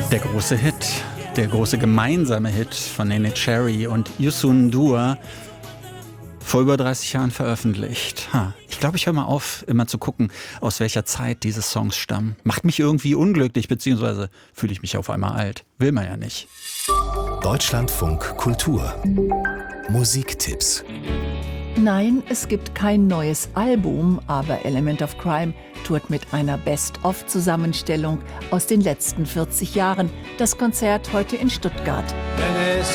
Der große Hit, der große gemeinsame Hit von Neneh Cherry und Youssou N'Dour, vor über 30 Jahren veröffentlicht. Ich glaube, ich höre mal auf, immer zu gucken, aus welcher Zeit diese Songs stammen. Macht mich irgendwie unglücklich, beziehungsweise fühle ich mich auf einmal alt. Will man ja nicht. Deutschlandfunk Kultur. Musiktipps. Nein, es gibt kein neues Album, aber Element of Crime tourt mit einer Best-of-Zusammenstellung aus den letzten 40 Jahren. Das Konzert heute in Stuttgart. Wenn es